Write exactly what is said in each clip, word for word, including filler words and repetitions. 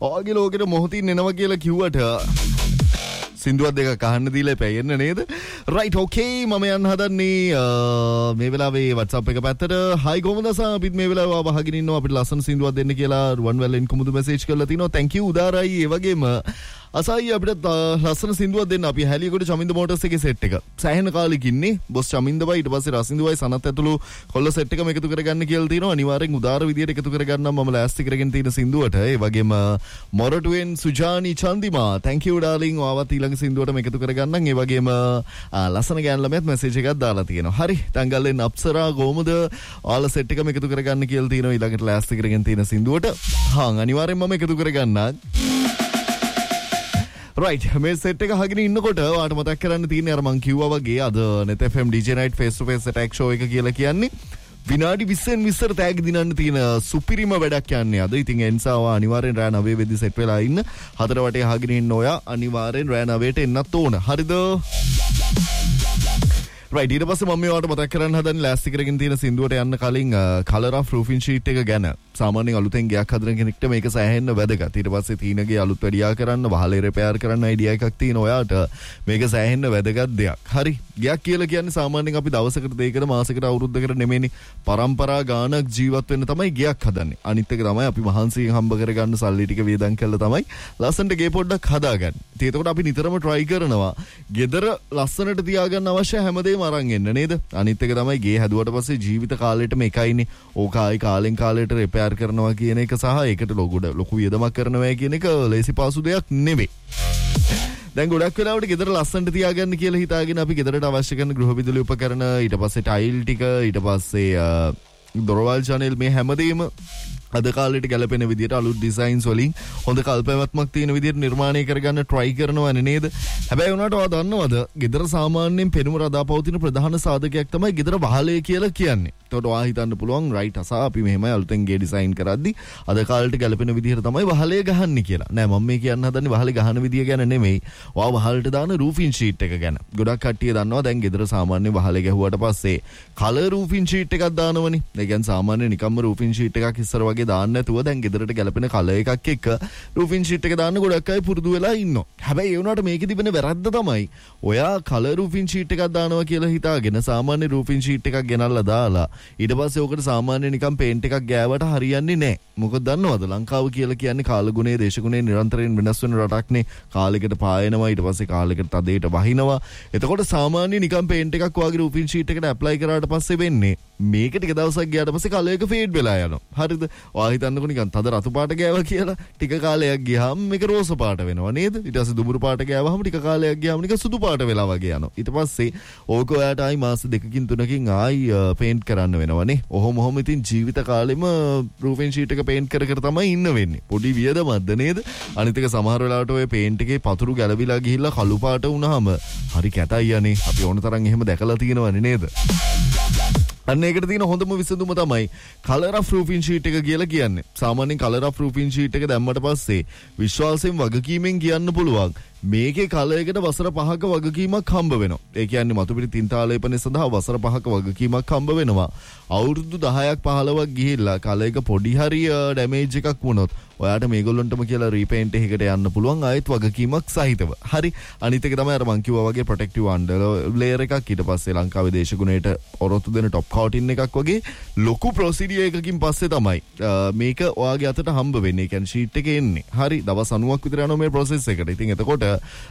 ඔයගේ ලෝකෙට මොහොතින් එනවා කියලා කිව්වට සින්දුවක් දෙකක් අහන්න දීලා පැයෙන්න නේද? රයිට් ඕකේ මම යන්න හදන්නේ මේ වෙලාවේ WhatsApp එක පැත්තට. හයි කොහමද සා අපිත් මේ වෙලාව වහගෙන ඉන්නවා අපිට ලස්සන සින්දුවක් දෙන්න කියලා රුවන් වැල්ලෙන් කුමුදු මැසේජ් කරලා තිනවා. thank you උදාරයි. ඒ වගේම අසයි අපිට ලස්සන සින්දුවක් දෙන්න. අපි හැලියකොට චමින්ද මෝටර්ස් එකේ සෙට් එක සෑහෙන කාලෙක ඉන්නේ. බොස් චමින්දවයි ඊට පස්සේ රසින්දුවයි සනත් ඇතුළු කොල්ල සෙට් එකම එකතු කරගන්න කියලා තියෙනවා. අනිවාර්යෙන් උදාර විදියට එකතු කරගන්නම් මම ලෑස්ති කරගෙන තියෙන සින්දුවට. ඒ වගේම මොරටුවෙන් සුජානි චන්දිමා thank you darling. ඔයාවත් ඊළඟ සින්දුවටම එකතු කරගන්නම්. ඒ වගේම ලස්සන ගෑන් ළමයාත් මැසේජ් එකක් දාලා තියෙනවා. හරි තංගල්ලෙන් අප්සරා කොහමද ඔයාලා සෙට් එකම එකතු කරගන්න කියලා තියෙනවා ඊළඟට ලෑස්ති කරගෙන තියෙන සින්දුවට. හා අනිවාර්යෙන් මම එකතු කරගන්නම්. රයිට් මේ සෙට් එක අහගෙන ඉන්නකොට ඔයාලට මතක් කරන්න තියෙන්නේ අර මං කිව්වා වගේ අද net f m D J night face to face attack show එක කියලා කියන්නේ විනාඩි විස්සෙන් විස්සට තෑගි දිනන්න තියෙන සුපිරිම වැඩක් යන්නේ අද. ඉතින් ඒ නිසා ඔයා අනිවාර්යෙන් රෑ නවය වෙද්දි සෙට් වෙලා ඉන්න. හතර වටේ අහගෙන ඉන්න ඔයා අනිවාර්යෙන් රෑ නවයට එන්නත් ඕන. හරිද? රයිට් ඊට පස්සේ මම ඔයාලට මතක් කරන්න හදන්නේ ලෑස්ති කරගෙන තියෙන සින්දුවට යන්න කලින් කලර් ඔෆ් රූෆින් ෂීට් එක ගැන. සාමාන්‍යයෙන් අලුතෙන් ගයක් හදන කෙනෙක්ට මේක සෑහෙන්න වැදගත්. ඊට පස්සේ තීනගේ අලුත් වැඩියා කරන්න වහලේ රිපෙයාර් කරන්න අයිඩියා එකක් තියෙන ඔයාට මේක සෑහෙන්න වැදගත් දෙයක්. හරි ගයක් කියලා කියන්නේ සාමාන්‍යයෙන් අපි දවසකට දෙකකට මාසෙකට අවුරුද්දකට නෙමෙයිනේ පරම්පරා ගානක් ජීවත් වෙන්න තමයි ගයක් හදන්නේ. අනිත් එක තමයි අපි මහන්සියෙන් හම්බ කරගන්න සල්ලි ටික වියදම් කරලා තමයි ලස්සනට ගේ පොඩ්ඩක් හදාගන්නේ. ඉතින් ඒකට අපි නිතරම try කරනවා ගෙදර ලස්සනට තියාගන්න අවශ්‍ය හැමදේම අරන් එන්න නේද? අනිත් එක තමයි ගේ හැදුවට පස්සේ ජීවිත කාලෙටම එකයිනේ. ඕක ආයි කාලෙන් කාලයට රිපෙයාර් කරනවා කියන එක සහ ඒකට ලොකු ලොකු වියදමක් කරනවා කියන එක ලේසි පාසු දෙයක් නෙවෙයි. දැන් ගොඩක් වෙලාවට ගෙදර ලස්සනට තියාගන්න කියලා හිතාගෙන අපි ගෙදරට අවශ්‍ය කරන ගෘහ විදුලි උපකරණ ඊට පස්සේ ටයිල් ටික ඊට පස්සේ දොරවල් channel මේ හැමදේම අද කාලේට ගැලපෙන විදියට අලුත් ඩිසයින්ස් වලින් හොඳ කල්පනාත්මක තියෙන විදියට නිර්මාණය කරගන්න try කරනවනේ නේද? හැබැයි උනාට ඔයා දන්නවද? ගෙදර සාමාන්‍යයෙන් පෙනුම රඳාපවතින ප්‍රධාන සාධකයක් තමයි ගෙදර වහලේ කියලා කියන්නේ. ඒකට ඔයා හිතන්න පුළුවන් රයිට් අසා අපි මෙහෙමයි අලුතෙන් ගේ ඩිසයින් කරද්දි අද කාලේට ගැලපෙන විදියට තමයි වහලේ ගහන්නේ කියලා. නෑ මම මේ කියන්න හදන්නේ වහලේ ගහන විදිය ගැන නෙමෙයි. ඔයා වහලට දාන රූෆින් ෂීට් එක ගැන. ගොඩක් කට්ටිය දන්නවා දැන් ගෙදර සාමාන්‍ය වහලේ ගැහුවට පස්සේ කලර් රූෆින් ෂීට් එකක් දානවනේ. ඒ කියන්නේ සාමාන්‍ය නිකම්ම රූෆින් ෂීට් එකක් ඉස්සර වගේ දාන්න නැතුව දැන් ගෙදරට ගැලපෙන කලර් එකක් එක්ක රූෆින් ෂීට් එක දාන්න ගොඩක් අය පුරුදු වෙලා ඉන්නවා. හැබැයි ඒ වුණාට මේකේ තිබෙන වැරද්ද තමයි ඔයා කලර් රූෆින් ෂීට් එකක් දානවා කියලා හිතාගෙන සාමාන්‍ය රූෆින් ෂීට් එකක් ගෙනල්ලා දාලා ඊට පස්සේ ඔකට සාමාන්‍ය නිකම් පේන්ට් එකක් ගෑවට හරියන්නේ නැහැ. මොකද දන්නවද ලංකාව කියලා කියන්නේ කාලගුණයේ දේශගුණයේ නිරන්තරයෙන් වෙනස් වෙන රටක්නේ. කාලයකට පායනවා ඊට පස්සේ කාලයකට තදේට වහිනවා. එතකොට සාමාන්‍ය නිකම් පේන්ට් එකක් වගේ රූෆින් ෂීට් එකට ඇප්ලයි කරාට පස්සේ වෙන්නේ මේක ටික දවසක් ගියාට පස්සේ කලර් එක ෆේඩ් වෙලා යනවා. හරිද? ඔයා හිතන්නකො නිකන් තද රතු පාට ගෑවා කියලා ටික කාලයක් ගියාම මේක රෝස පාට වෙනවා නේද? ඊට පස්සේ දුඹුරු පාට ගෑවහම ටික කාලයක් ගියාම නිකන් සුදු පාට වෙලා වගේ යනවා. ඊට පස්සේ ඕක ඔයාට ආයි මාස දෙකකින් තුනකින් ආයි පේන්ට් කරන්න වෙනවනේ. ඔහොම ඔහොම ඉතින් ජීවිත කාලෙම රූෆින් ෂීට් එක පේන්ට් කර කර තමයි ඉන්න වෙන්නේ. පොඩි වියදමක්ද නේද? අනිත් එක සමහර වෙලාවට ඔය පේන්ට් එකේ පතුරු ගැලවිලා ගිහිල්ලා කළු පාට වුණාම හරි කැතයි යන්නේ. අපි ඕන තරම් එහෙම දැකලා තියෙනවනේ නේද? අන්න ඒකට තියෙන හොඳම විසඳුම තමයි කලර් ඔෆ් රූෆින් ෂීට් එක කියලා කියන්නේ. සාමාන්‍යයෙන් කලර් ඔෆ් රූෆින් ෂීට් එක දැම්මට පස්සේ විශ්වාසයෙන් වගකීමෙන් කියන්න පුළුවන් මේකේ කලර් එකට වසර පහක වගකීමක් හම්බ වෙනවා. ඒ කියන්නේ මතු පිට තින්තාලේපනය සඳහා වසර පහක වගකීමක් හම්බ වෙනවා. අවුරුදු දහයක් පහළොවක් ගිහිල්ලා කලර් එක පොඩි හරි ඩැමේජ් එකක් වුණොත් ඔයාට මේගොල්ලන්ටම කියලා රීපේන්ට් එකකට යන්න පුළුවන් ආයෙත් වගකීමක් සහිතව. හරි. අනිත් එක තමයි අර මං කිව්වා වගේ ප්‍රොටෙක්ටිව් අන්ඩර් ලේයර් එකක් ඊට පස්සේ ලංකාවේ දේශගුණයට ඔරොත්තු දෙන টොප් කවුටින් එකක් වගේ ලොකු ප්‍රොසීඩියර් එකකින් පස්සේ තමයි මේක ඔයාගේ අතට හම්බ වෙන්නේ. ඒ කියන්නේ ෂීට් එකේ එන්නේ. හරි. දවස් අනූවක් විතර යනවා මේ process එකට. ඉතින් එතකොට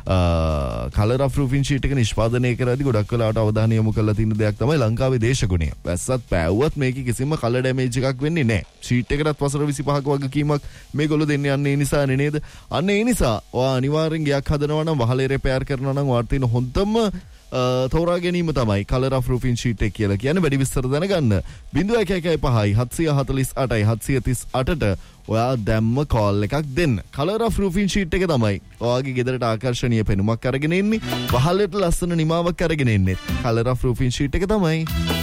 කලර් ඔෆ් රූෆින් ෂීට් එක නිෂ්පාදනය කරද්දී ගොඩක් වෙලාවට අවධානය යොමු කරලා තියෙන දෙයක් තමයි ලංකාවේ දේශගුණය. වැස්සත් පෑවුවත් මේකේ කිසිම කලර් ඩැමේජ් එකක් වෙන්නේ නැහැ. ෂීට් එකටත් වසර විසිපහක වගකීමක් මේගොල්ලෝ දෙන්නේ යන්නේ ඒ නිසානේ නේද? අන්න ඒ නිසා ඔයා අනිවාර්යෙන් ගයක් හදනවා නම් වහලේ රිපෙයාර් කරනවා නම් ඔයාට තියෙන හොඳම තෝරා ගැනීම තමයි කලර් ඔෆ් රූෆින් ෂීට් එක කියලා කියන්නේ. වැඩි විස්තර දැනගන්න zero one one five seven four eight seven three eight ඔයා දැම්ම කෝල් එකක් දෙන්න. කලර් ඔෆ් රූෆින් ෂීට් එක තමයි ඔයාගේ ගෙදරට ආකර්ෂණීය පෙනුමක් අරගෙන එන්නේ. වහලට ලස්සන නිමාවක් අරගෙන එන්නේ. කලර් ඔෆ් රූෆින් ෂීට් එක තමයි.